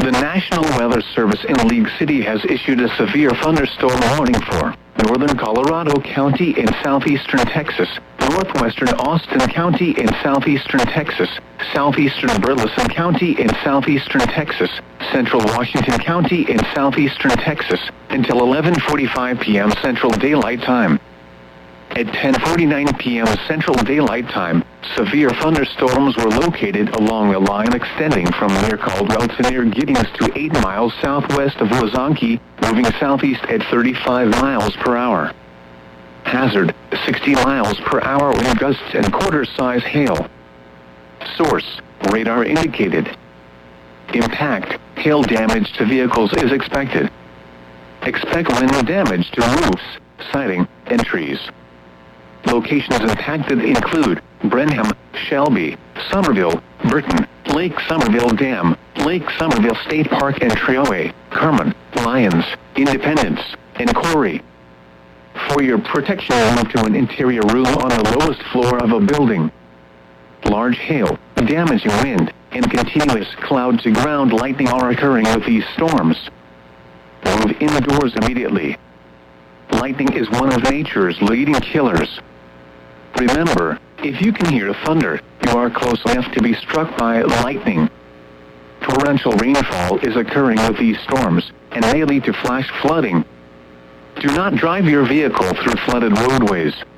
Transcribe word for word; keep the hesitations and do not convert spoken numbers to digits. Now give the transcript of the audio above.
The National Weather Service in League City has issued a severe thunderstorm warning for northern Colorado County in southeastern Texas, northwestern Austin County in southeastern Texas, southeastern Burleson County in southeastern Texas, central Washington County in southeastern Texas, until eleven forty-five p m Central Daylight Time. At ten forty-nine p m Central Daylight Time, severe thunderstorms were located along a line extending from near Caldwell to near Giddings to eight miles southwest of Wazonki, moving southeast at thirty-five miles per hour. Hazard, sixty miles per hour wind gusts and quarter-size hail. Source, radar indicated. Impact, hail damage to vehicles is expected. Expect wind damage to roofs, siding, and trees. Locations impacted include Brenham, Shelby, Somerville, Burton, Lake Somerville Dam, Lake Somerville State Park and Trailway, Carmen, Lyons, Independence, and Corey. For your protection, move to an interior room on the lowest floor of a building. Large hail, damaging wind, and continuous cloud-to-ground lightning are occurring with these storms. Move indoors immediately. Lightning is one of nature's leading killers. Remember, if you can hear thunder, you are close enough to be struck by lightning. Torrential rainfall is occurring with these storms, and may lead to flash flooding. Do not drive your vehicle through flooded roadways.